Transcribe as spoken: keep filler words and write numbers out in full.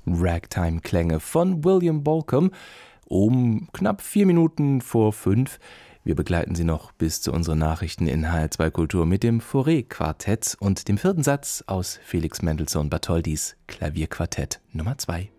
Ragtime-Klänge von William Bolcom um knapp vier Minuten vor fünf. Wir begleiten Sie noch bis zu unseren Nachrichten in H R zwei Kultur mit dem Fauré-Quartett und dem vierten Satz aus Felix Mendelssohn Bartholdys Klavierquartett Nummer zwei.